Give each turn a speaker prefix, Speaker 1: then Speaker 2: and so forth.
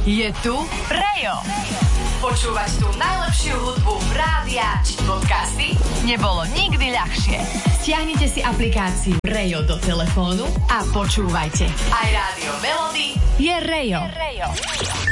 Speaker 1: Je tu Rejo. Počúvať tú najlepšiu hudbu rádia či podcasty nebolo nikdy ľahšie. Stiahnite si aplikáciu Rejo do telefónu a počúvajte. Aj rádio Melody je Rejo.